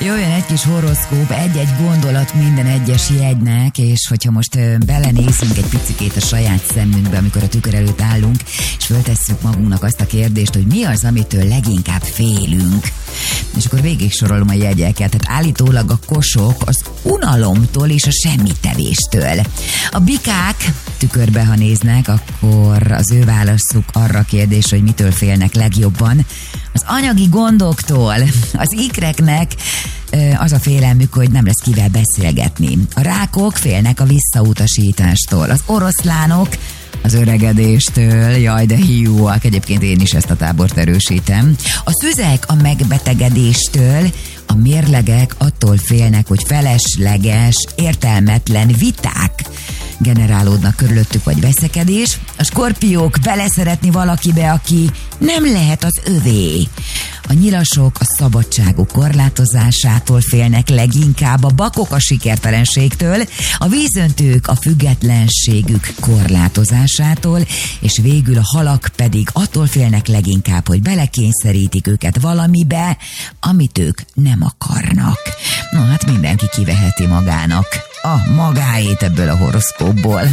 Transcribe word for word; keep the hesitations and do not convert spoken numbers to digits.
Jöjjön egy kis horoszkóp, egy-egy gondolat minden egyes jegynek, és hogyha most ö, belenézünk egy picikét a saját szemünkbe, amikor a tükör előtt állunk, és föltesszük magunknak azt a kérdést, hogy mi az, amitől leginkább félünk. És akkor végig sorolom a jegyeket. Tehát állítólag a kosok az unalomtól és a semmittevéstől. A bikák tükörbe, ha néznek, akkor az ő válaszuk arra a kérdés, hogy mitől félnek legjobban. Az anyagi gondoktól. Az ikreknek az a félelmük, hogy nem lesz kivel beszélgetni. A rákok félnek a visszautasítástól. Az oroszlánok az öregedéstől, jaj, de hiúak, egyébként én is ezt a tábort erősítem. A szüzek a megbetegedéstől, a mérlegek attól félnek, hogy felesleges, értelmetlen viták generálódnak körülöttük, vagy veszekedés. A skorpiók beleszeretni valakibe, aki nem lehet az övé. A nyilasok a szabadságuk korlátozásától félnek leginkább, a bakok a sikertelenségtől, a vízöntők a függetlenségük korlátozásától, és végül a halak pedig attól félnek leginkább, hogy belekényszerítik őket valamibe, amit ők nem akarnak. Na hát mindenki kiveheti magának a magáét ebből a horoszkópból.